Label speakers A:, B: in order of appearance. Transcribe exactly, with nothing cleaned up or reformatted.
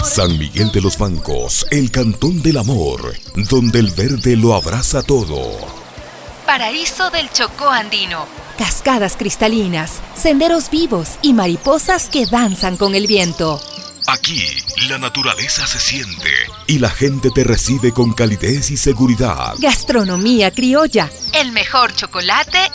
A: San Miguel de los Bancos, el cantón del amor, donde el verde lo abraza todo.
B: Paraíso del Chocó andino.
C: Cascadas cristalinas, senderos vivos y mariposas que danzan con el viento.
A: Aquí la naturaleza se siente y la gente te recibe con calidez y seguridad.
C: Gastronomía criolla.
B: El mejor chocolate